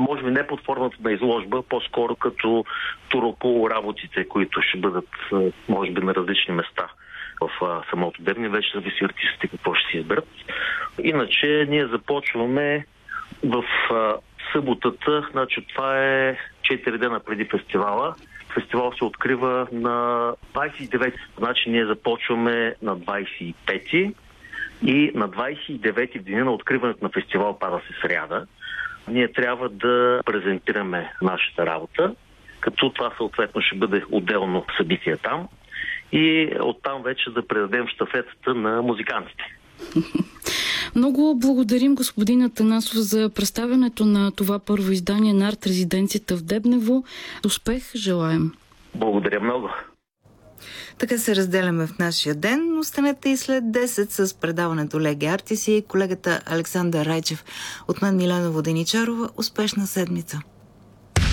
може би не под формата на изложба, по-скоро като тур около работите, които ще бъдат, може би, на различни места в самото Девня. Вече зависи артистите какво ще си изберат. Иначе ние започваме в съботата, значи това е 4 дена преди фестивала. Фестивал се открива на 29, значи ние започваме на 25 и на 29 в деня на откриването на фестивал, пада се сряда. Ние трябва да презентираме нашата работа, като това съответно ще бъде отделно събитие там и оттам вече да предадем щафетата на музикантите. Много благодарим, господин Атанасов, за представянето на това първо издание на арт-резиденцията в Дебнево. Успех желаем! Благодаря много! Така се разделяме в нашия ден. Останете и след 10 с предаването Леги Артис и колегата Александър Райчев. От мен Милена Воденичарова. Успешна седмица!